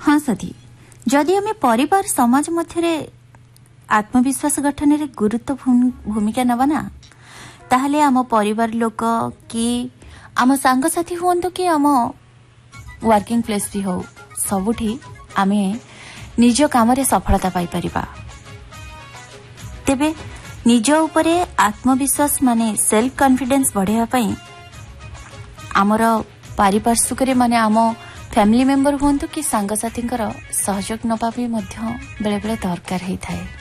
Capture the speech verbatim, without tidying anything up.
हाँ सधी, जदि आम परिवार समाज मध्य आत्मविश्वास गठन में गुरुत्व भूमिका नवा ना ताहले आम परिवार लोक कि आम सांगसाथी हूँ कि आम वर्किंग प्लेस भी हो सबुठी आमे निज काम सफलता पाई परिबा। तेबे निज उपरे आत्मविश्वास माने सेल्फ कॉन्फिडेंस बढ़ावा पई आमर पारिपार्श्विक माने आम फैमिली मेंबर हुंतु कि सांगसाथी सहयोग नबा भी बेले बेले दरकार होता है।